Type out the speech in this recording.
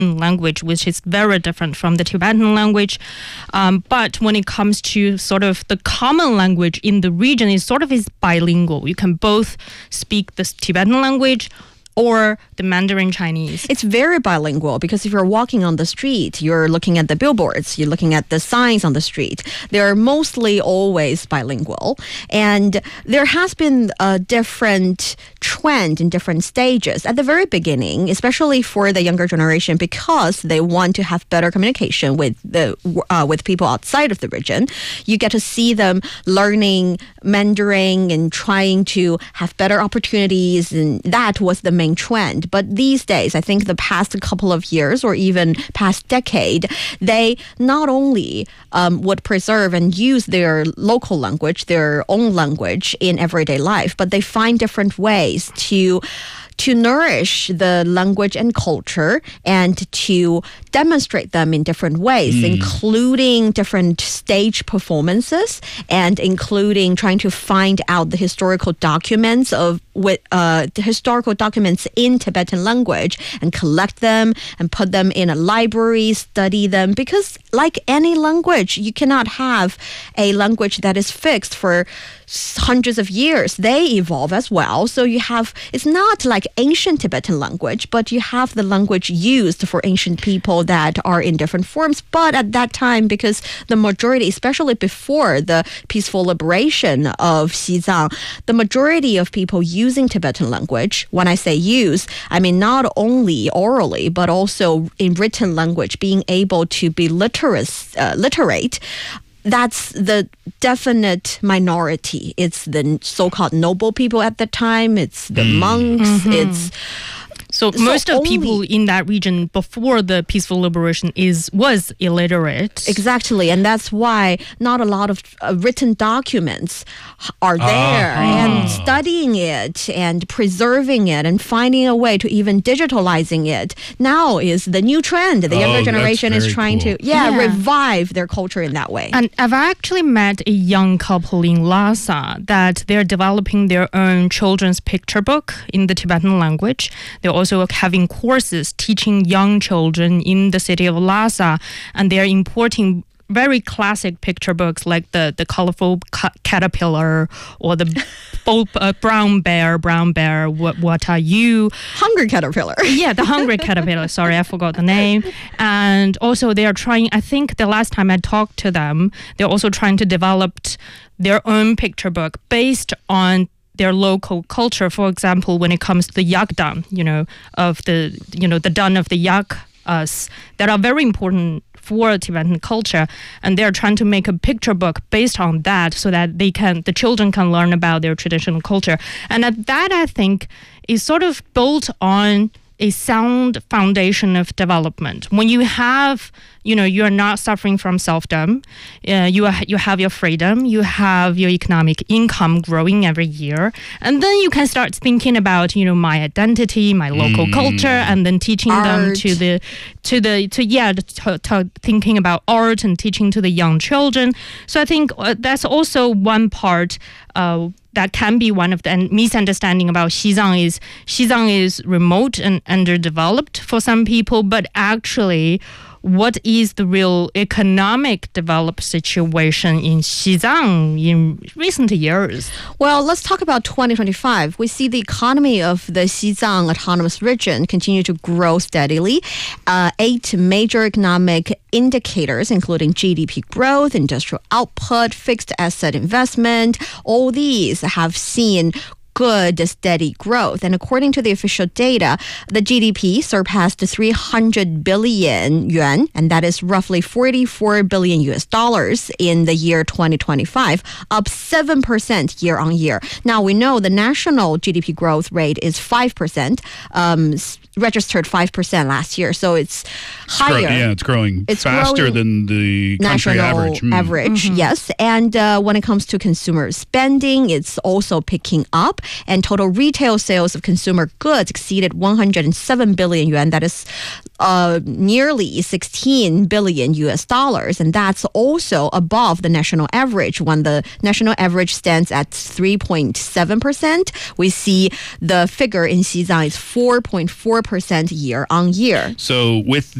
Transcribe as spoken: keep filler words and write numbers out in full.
language, which is very different from the Tibetan language. Um, but when it comes to sort of the common language in the region, it sort of is bilingual. You can both speak the Tibetan language or the Mandarin Chinese. It's very bilingual because if you're walking on the street, you're looking at the billboards, you're looking at the signs on the street. They're mostly always bilingual. And there has been a different trend in different stages. At the very beginning, especially for the younger generation, because they want to have better communication with the uh, with people outside of the region, you get to see them learning Mandarin and trying to have better opportunities, and that was the main trend. But these days, I think the past couple of years or even past decade, they not only um, would preserve and use their local language, their own language in everyday life, but they find different ways to to nourish the language and culture and to demonstrate them in different ways, mm. including different stage performances and including trying to find out the historical documents of with uh, the historical documents in Tibetan language and collect them and put them in a library, study them, because like any language, you cannot have a language that is fixed for hundreds of years. They evolve as well. So you have, it's not like ancient Tibetan language, but you have the language used for ancient people that are in different forms. But at that time, because the majority, especially before the peaceful liberation of Xizang, the majority of people using Tibetan language, when I say use, I mean not only orally, but also in written language, being able to be literate, uh, literate, that's the definite minority. It's the so-called noble people at the time. It's the mm. monks. Mm-hmm. It's So, so most of only, people in that region before the peaceful liberation is was illiterate. Exactly, and that's why not a lot of uh, written documents are there. Uh-huh. And studying it and preserving it and finding a way to even digitalizing it now is the new trend. The younger oh, generation is trying cool. to yeah, yeah revive their culture in that way. And I've actually met a young couple in Lhasa that they're developing their own children's picture book in the Tibetan language. They're also having courses teaching young children in the city of Lhasa, and they're importing very classic picture books like the, the colorful ca- caterpillar or the bo- uh, brown bear, brown bear, what, what are you? Hungry caterpillar. Yeah, the hungry caterpillar. Sorry, I forgot the name. And also they are trying, I think the last time I talked to them, they're also trying to develop their own picture book based on their local culture. For example, when it comes to the yakdan, you know, of the, you know, the dun of the yak us that are very important for Tibetan culture, and they're trying to make a picture book based on that so that they can, the children can learn about their traditional culture. And that, I think, is sort of built on a sound foundation of development. When you have, you know, you're not suffering from serfdom, uh, you are, you have your freedom, you have your economic income growing every year, and then you can start thinking about, you know, my identity, my local mm. culture, and then teaching art. them to the, to the, to yeah, to, to thinking about art and teaching to the young children. So I think uh, that's also one part. Uh, That can be one of the and misunderstanding about Xizang is Xizang is remote and underdeveloped for some people, but actually what is the real economic developed situation in Xizang in recent years? Well, let's talk about twenty twenty-five. We see the economy of the Xizang Autonomous Region continue to grow steadily. Uh, eight major economic indicators, including G D P growth, industrial output, fixed asset investment, all these have seen good, steady growth. And according to the official data, the G D P surpassed three hundred billion yuan, and that is roughly forty-four billion U S dollars in the year twenty twenty-five, up seven percent year on year. Now, we know the national G D P growth rate is five percent, um, registered five percent last year, so it's, it's higher. Grow, yeah, it's growing it's faster growing than the country average. Mm. average, mm-hmm. yes. And uh, when it comes to consumer spending, it's also picking up. up, and total retail sales of consumer goods exceeded one hundred seven billion yuan. That is uh, nearly sixteen billion U S dollars, and that's also above the national average. When the national average stands at three point seven percent, we see the figure in Xizang is four point four percent year on year. So with